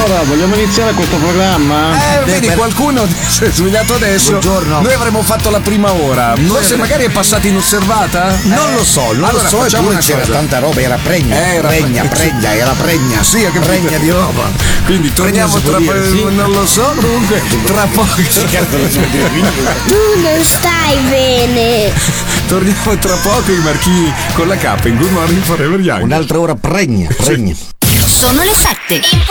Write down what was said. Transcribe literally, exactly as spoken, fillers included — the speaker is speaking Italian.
Allora, vogliamo iniziare questo programma? Eh, vedi, qualcuno si è svegliato adesso. Buongiorno. Noi avremmo fatto la prima ora. Forse magari è passata inosservata? Non Eh. lo so, non allora, lo so, facciamo eppure una c'era cosa. tanta roba, era pregna, Eh, era pregna, pregna. pregna, era pregna, Sì, ho capito. pregna di roba. Quindi torniamo Pregna tra si può dire, sì. non lo so, comunque tra poco. Tu non stai bene. Torniamo tra poco i Marchini con la K in Good Morning Forever Young. Un'altra ora pregna, pregna. Sono le sette. In